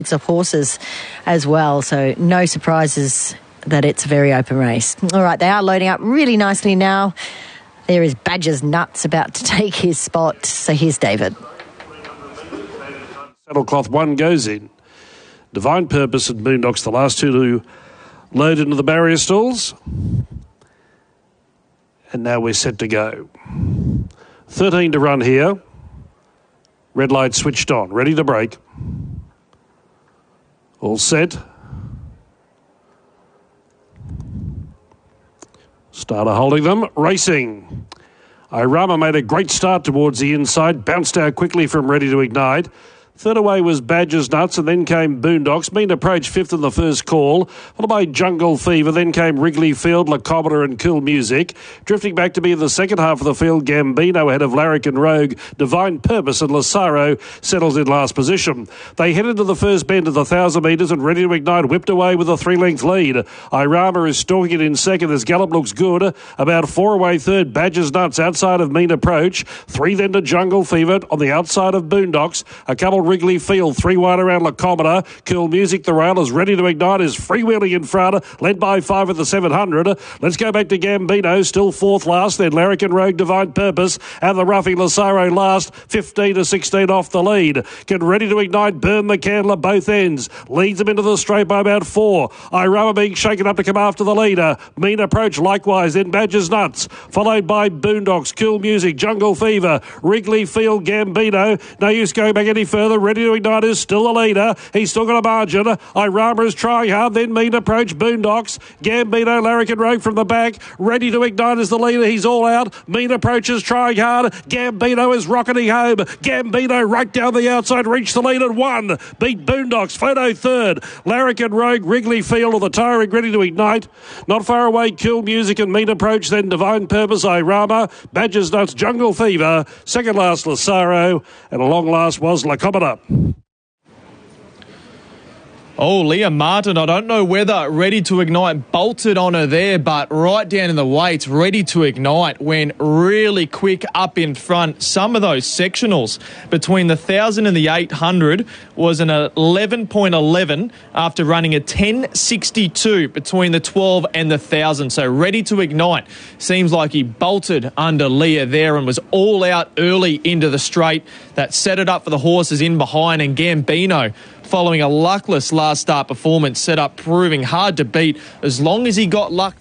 of horses as well, so no surprises that it's a very open race. All right, they are loading up really nicely now. There is Badger's Nuts about to take his spot, so here's David. Saddlecloth 1 goes in. Divine Purpose and Boondocks, the last two to load into the barrier stalls. And now we're set to go. 13 to run here. Red light switched on, ready to break. All set. Starter holding them, racing. Irama made a great start towards the inside, bounced out quickly from Ready to Ignite. Third away was Badger's Nuts, and then came Boondocks. Mean Approach fifth in the first call, followed by Jungle Fever. Then came Wrigley Field, Lacometer and Cool Music. Drifting back to be in the second half of the field, Gambino ahead of Larrikin Rogue. Divine Purpose and Lazaro settles in last position. They headed to the first bend of the 1,000 metres, and Ready to Ignite whipped away with a 3-length lead. Irama is stalking it in second as Gallop looks good. About 4 away third, Badger's Nuts outside of Mean Approach. 3 then to Jungle Fever on the outside of Boondocks. A couple Wrigley Field, 3 wide around Lacometer. Cool Music, the rail is Ready to Ignite, is freewheeling in front, led by 5 at the 700. Let's go back to Gambino, still fourth last, then Larrikin Rogue, Divine Purpose, and the roughie Lazaro last, 15 to 16 off the lead. Can Ready to Ignite burn the candle at both ends, leads them into the straight by about 4. Irama being shaken up to come after the leader. Mean Approach likewise, then Badger's Nuts, followed by Boondocks, Cool Music, Jungle Fever, Wrigley Field, Gambino. No use going back any further. Ready to Ignite is still the leader. He's still got a margin. Irama is trying hard. Then Mean Approach, Boondocks, Gambino, Larrikin Rogue from the back. Ready to Ignite is the leader. He's all out. Mean Approach is trying hard. Gambino is rocketing home. Gambino right down the outside. Reached the lead at 1. Beat Boondocks. Photo third. Larrikin Rogue, Wrigley Field of the tiring Ready to Ignite. Not far away, Cool Music and Mean Approach. Then Divine Purpose, Irama. Badger's Nuts, Jungle Fever. Second last, Lazaro. And a long last was Lacometer. Oh, Leah Martin, I don't know whether Ready to Ignite bolted on her there, but right down in the weights, Ready to Ignite went really quick up in front. Some of those sectionals between the 1,000 and the 800 was an 11.11 after running a 10.62 between the 12 and the 1,000. So Ready to Ignite seems like he bolted under Leah there and was all out early into the straight. That set it up for the horses in behind, and Gambino, following a luckless last start performance, set up proving hard to beat as long as he got luck.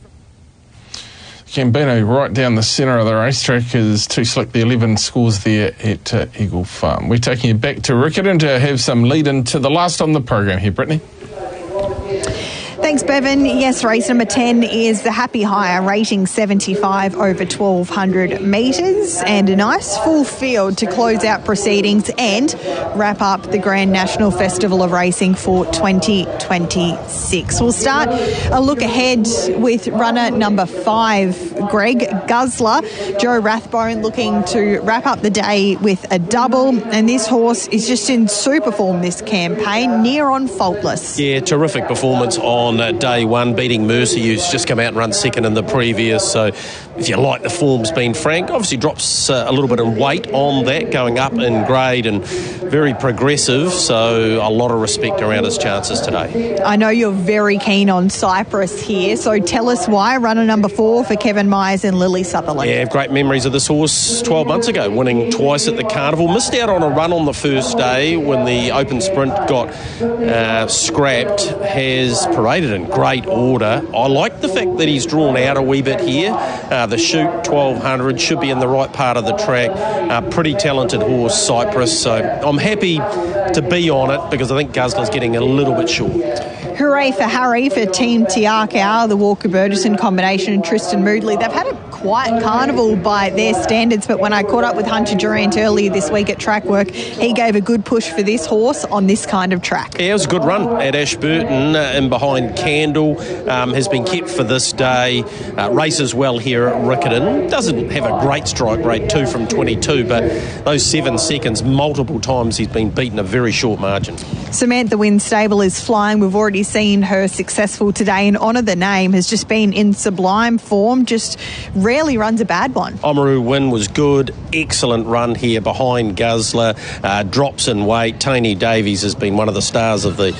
Gambino right down the centre of the racetrack is too slick. The 11 scores there at Eagle Farm. We're taking you back to Riccarton to have some lead into the last on the program here, Brittany. Thanks, Bevan. Yes, race number 10 is the Happy Hire, rating 75 over 1,200 metres, and a nice full field to close out proceedings and wrap up the Grand National Festival of Racing for 2026. We'll start a look ahead with runner number 5, Greg Guzzler. Joe Rathbone looking to wrap up the day with a double, and this horse is just in super form this campaign, near on faultless. Yeah, terrific performance on day one, beating Mercy, who's just come out and run second in the previous. So if you like the form's been frank, obviously drops a little bit in weight on that, going up in grade and very progressive. So a lot of respect around his chances today. I know you're very keen on Cyprus here, so tell us why. Runner number 4 for Kevin Myers and Lily Sutherland. Yeah, I have great memories of this horse 12 months ago, winning twice at the Carnival. Missed out on a run on the first day when the open sprint got scrapped. Has paraded in great order. I like the fact that he's drawn out a wee bit here. The shoot 1,200 should be in the right part of the track. Pretty talented horse, Cyprus. So I'm happy to be on it because I think Guzzler's getting a little bit short. Hooray for Harry for Team Tiakau, the Walker Burgesson combination, and Tristan Moodley. They've had a quiet carnival by their standards, but when I caught up with Hunter Durant earlier this week at track work, he gave a good push for this horse on this kind of track. Yeah, it was a good run at Ashburton in behind Golden Candle has been kept for this day. Races well here at Riccarton. Doesn't have a great strike rate, 2 from 22, but those 7 seconds, multiple times he's been beaten a very short margin. Samantha Wynn stable is flying. We've already seen her successful today, and Honour the Name has just been in sublime form, just rarely runs a bad one. Oamaru Wynn was good, excellent run here behind Guzzler, drops in weight. Tony Davies has been one of the stars of the